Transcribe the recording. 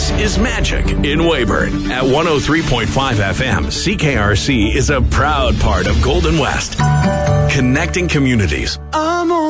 This is Magic in Weyburn. At 103.5 FM, CKRC is a proud part of Golden West. Connecting communities.